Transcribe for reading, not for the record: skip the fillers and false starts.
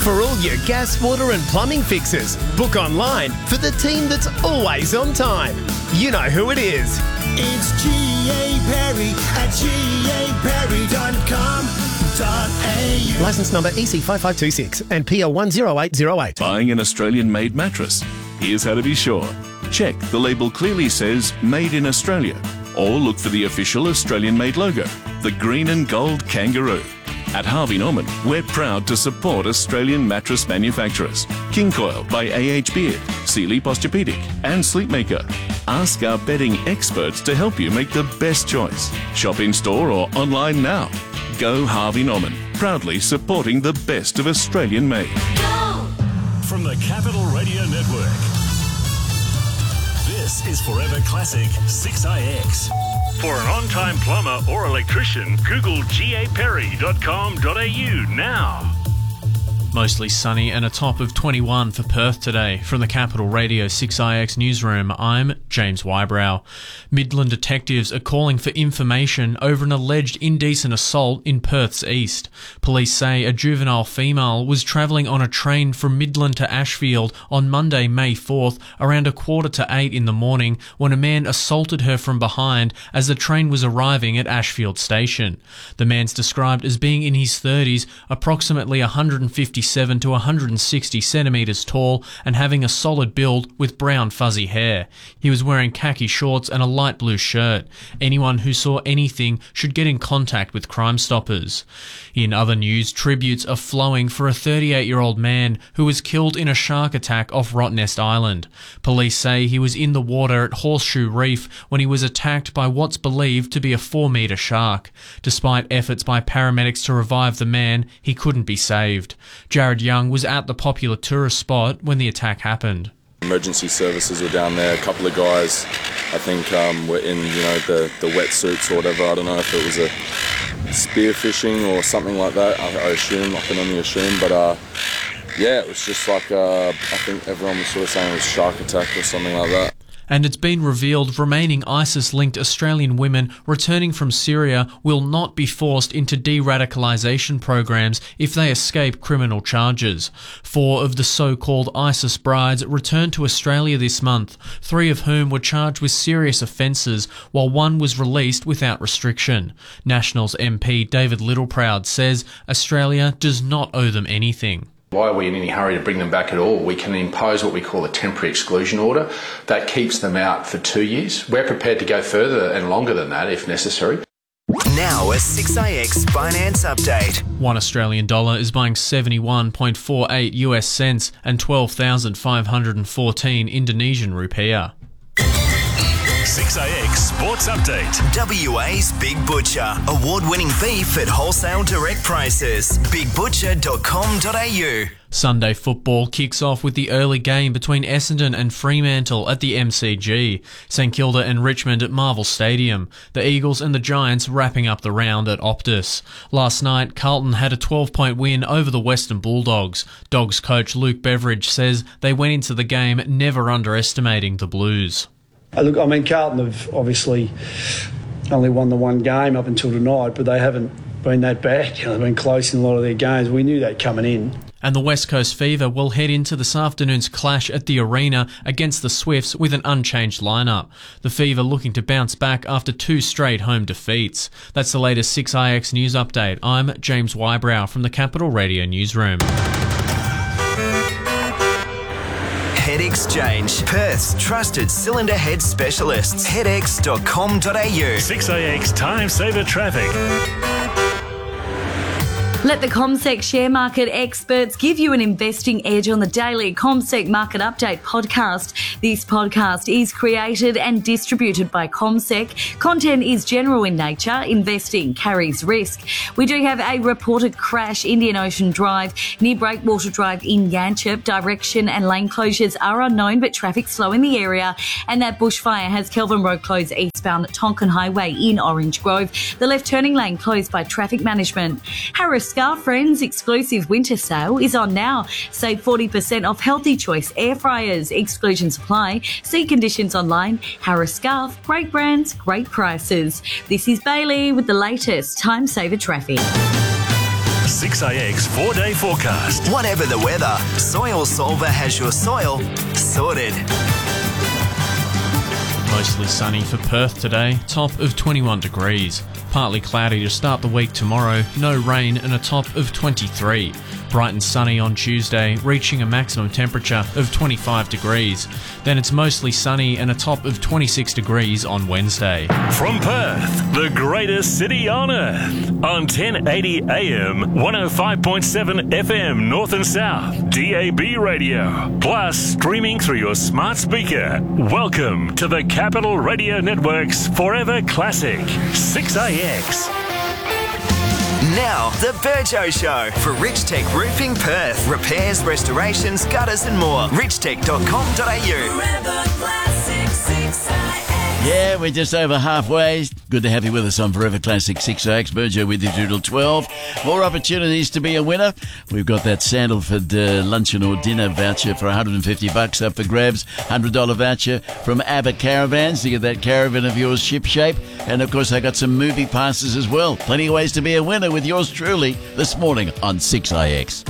For all your gas, water and plumbing fixes, book online for the team that's always on time. You know who it is. It's G.A. Perry at gaperry.com.au. Licence number EC5526 and PL10808. Buying an Australian-made mattress? Here's how to be sure. Check the label clearly says Made in Australia, or look for the official Australian-made logo, the green and gold kangaroo. At Harvey Norman, we're proud to support Australian mattress manufacturers. King Coil by A.H. Beard, Sealy Posturepedic and Sleepmaker. Ask our bedding experts to help you make the best choice. Shop in-store or online now. Go Harvey Norman, proudly supporting the best of Australian-made. From the Capital Radio Network, this is Forever Classic 6IX. For an on-time plumber or electrician, Google gaperry.com.au now. Mostly sunny and a top of 21 for Perth today. From the Capital Radio 6IX newsroom, I'm James Wybrow. Midland detectives are calling for information over an alleged indecent assault in Perth's east. Police say a juvenile female was travelling on a train from Midland to Ashfield on Monday, May 4th, around 7:45 in the morning, when a man assaulted her from behind as the train was arriving at Ashfield Station. The man's described as being in his 30s, approximately 157 to 160 centimetres tall and having a solid build with brown fuzzy hair. He was wearing khaki shorts and a light blue shirt. Anyone who saw anything should get in contact with Crime Stoppers. In other news, tributes are flowing for a 38-year-old man who was killed in a shark attack off Rottnest Island. Police say he was in the water at Horseshoe Reef when he was attacked by what's believed to be a 4-metre shark. Despite efforts by paramedics to revive the man, he couldn't be saved. Jared Young was at the popular tourist spot when the attack happened. Emergency services were down there. A couple of guys, I think, were in the wetsuits or whatever. I don't know if it was a spear fishing or something like that. I assume, I can only assume, but yeah, it was just like I think everyone was sort of saying it was a shark attack or something like that. And it's been revealed remaining ISIS-linked Australian women returning from Syria will not be forced into de-radicalisation programs if they escape criminal charges. 4 of the so-called ISIS brides returned to Australia this month, 3 of whom were charged with serious offences, while 1 was released without restriction. Nationals MP David Littleproud says Australia does not owe them anything. Why are we in any hurry to bring them back at all? We can impose what we call a temporary exclusion order. That keeps them out for 2 years. We're prepared to go further and longer than that if necessary. Now a 6IX finance update. $1 Australian dollar is buying 71.48 US cents and 12,514 Indonesian rupiah. 6IX Sports Update. WA's Big Butcher. Award-winning beef at wholesale direct prices. bigbutcher.com.au. Sunday football kicks off with the early game between Essendon and Fremantle at the MCG. St Kilda and Richmond at Marvel Stadium. The Eagles and the Giants wrapping up the round at Optus. Last night, Carlton had a 12-point win over the Western Bulldogs. Dogs coach Luke Beveridge says they went into the game never underestimating the Blues. Look, I mean, Carlton have obviously only won the one game up until tonight, but they haven't been that bad. They've been close in a lot of their games. We knew that coming in. And the West Coast Fever will head into this afternoon's clash at the Arena against the Swifts with an unchanged lineup. The Fever looking to bounce back after 2 straight home defeats. That's the latest 6IX news update. I'm James Wybrow from the Capital Radio newsroom. Head Exchange, Perth's trusted cylinder head specialists. headex.com.au. 6IX Time Saver Traffic. Let the CommSec share market experts give you an investing edge on the daily CommSec Market Update podcast. This podcast is created and distributed by CommSec. Content is general in nature. Investing carries risk. We do have a reported crash Indian Ocean Drive near Breakwater Drive in Yanchep. Direction and lane closures are unknown, but traffic slow in the area. And that bushfire has Kelvin Road closed eastbound Tonkin Highway in Orange Grove. The left turning lane closed by traffic management. Harris Scarf Friends exclusive winter sale is on now. Save 40% off Healthy Choice air fryers. Exclusion supply. See conditions online. Harris Scarf. Great brands, great prices. This is Bailey with the latest Time Saver Traffic. 6IX 4-day forecast. Whatever the weather, Soil Solver has your soil sorted. Mostly sunny for Perth today, top of 21 degrees. Partly cloudy to start the week tomorrow, no rain and a top of 23. Bright and sunny on Tuesday, reaching a maximum temperature of 25 degrees. Then it's mostly sunny and a top of 26 degrees on Wednesday. From Perth, the greatest city on earth. On 1080 AM, 105.7 FM North and South, DAB radio. Plus streaming through your smart speaker. Welcome to the Capital Radio Network's Forever Classic, 6IX. Now, the Burjo Show for Rich Tech Roofing Perth. Repairs, restorations, gutters and more. richtech.com.au. Forever Classic 6IX. Yeah, we're just over halfway. Good to have you with us on Forever Classic 6IX. Burjo with you till 12. More opportunities to be a winner. We've got that Sandalford luncheon or dinner voucher for $150 up for grabs. $100 voucher from ABBA Caravans to get that caravan of yours shipshape. And, of course, I got some movie passes as well. Plenty of ways to be a winner with yours truly this morning on 6IX.